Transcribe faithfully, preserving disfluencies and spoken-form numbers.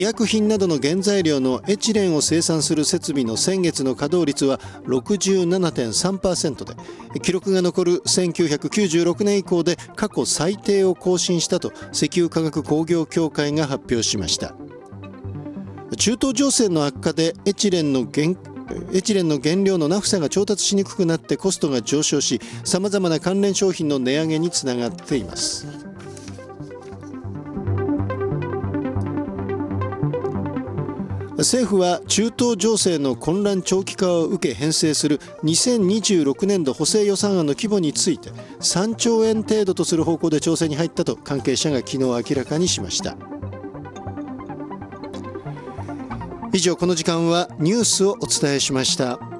医薬品などの原材料のエチレンを生産する設備の先月の稼働率は ろくじゅうななてんさんパーセント で、記録が残るせんきゅうひゃくきゅうじゅうろくねん以降で過去最低を更新したと石油化学工業協会が発表しました。中東情勢の悪化でエチレンの原エチレンの原料のナフサが調達しにくくなってコストが上昇し、さまざまな関連商品の値上げにつながっています。政府は中東情勢の混乱長期化を受け編成するにせんにじゅうろくねんど補正予算案の規模についてさんちょうえん程度とする方向で調整に入ったと関係者が昨日明らかにしました。以上、この時間はニュースをお伝えしました。